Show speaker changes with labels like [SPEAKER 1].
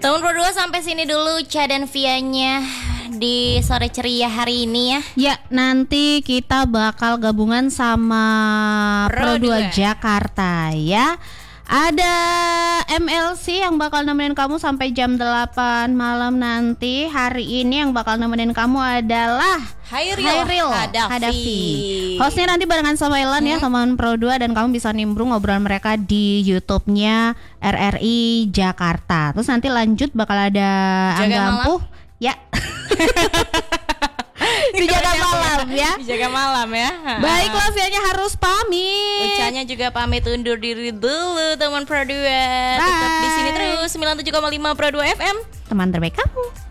[SPEAKER 1] Teman Pro 2 sampai sini dulu Cha dan Vianya di sore ceria hari ini ya.
[SPEAKER 2] Ya, nanti kita bakal gabungan sama Pro 2 Jakarta ya. Ada MLC yang bakal nemenin kamu sampai jam 8 malam nanti. Hari ini yang bakal nemenin kamu adalah Hairil Hadafi. Hostnya nanti barengan sama Elan ya, teman Pro 2, dan kamu bisa nimbrung ngobrolan mereka di YouTube-nya RRI Jakarta. Terus nanti lanjut bakal ada Angga Ampuh ya. Dijaga malam ya.
[SPEAKER 1] Dijaga malam ya.
[SPEAKER 2] Baiklah, Vianya harus pamit.
[SPEAKER 1] Ucanya juga pamit undur diri dulu teman Pro 2. Tetap di sini terus 97,5 Pro 2 FM.
[SPEAKER 2] Teman terbaik kamu.